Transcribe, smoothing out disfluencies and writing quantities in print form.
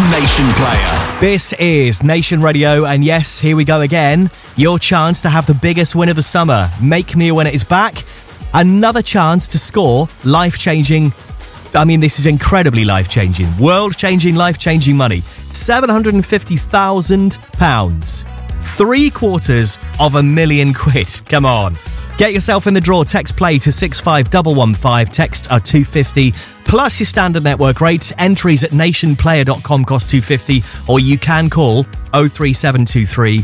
Nation Player. This is Nation Radio, and yes, here we go again. Your chance to have the biggest win of the summer. Make Me a Winner is back. Another chance to score life-changing, this is incredibly life-changing, world-changing, life-changing money. £750,000. £750,000. Come on. Get yourself in the draw. Text play to 65115. Text 250 plus your standard network rate. Entries at nationplayer.com cost 250, or you can call 03723